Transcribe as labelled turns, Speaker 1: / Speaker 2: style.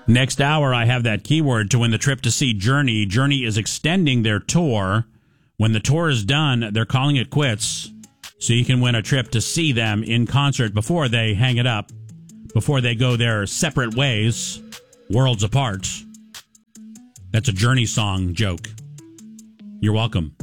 Speaker 1: Next hour, I have that keyword to win the trip to see Journey. Journey is extending their tour. When the tour is done, they're calling it quits. So you can win a trip to see them in concert before they hang it up, before they go their separate ways, worlds apart. That's a Journey song joke. You're welcome.